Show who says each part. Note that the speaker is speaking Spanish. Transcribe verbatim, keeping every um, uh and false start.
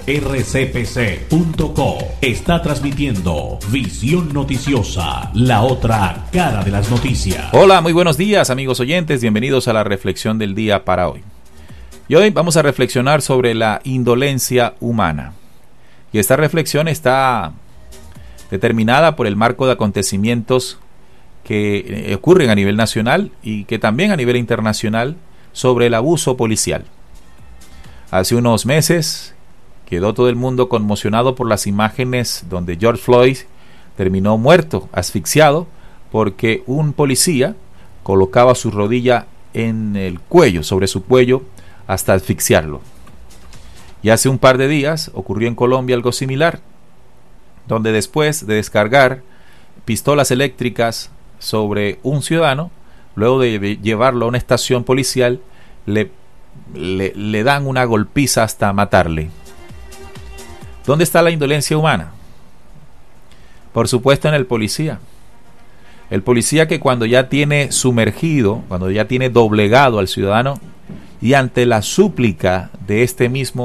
Speaker 1: r c p c punto co está transmitiendo Visión Noticiosa, la otra cara de las noticias.
Speaker 2: Hola, muy buenos días amigos oyentes, bienvenidos a la reflexión del día para hoy. Y hoy vamos a reflexionar sobre la indolencia humana. Y esta reflexión está determinada por el marco de acontecimientos que ocurren a nivel nacional y que también a nivel internacional sobre el abuso policial. Hace unos meses quedó todo el mundo conmocionado por las imágenes donde George Floyd terminó muerto, asfixiado, porque un policía colocaba su rodilla en el cuello, sobre su cuello, hasta asfixiarlo. Y hace un par de días ocurrió en Colombia algo similar, donde después de descargar pistolas eléctricas sobre un ciudadano, luego de llevarlo a una estación policial, le, le, le dan una golpiza hasta matarle. ¿Dónde está la indolencia humana? Por supuesto en el policía. El policía que cuando ya tiene sumergido, cuando ya tiene doblegado al ciudadano y ante la súplica de este mismo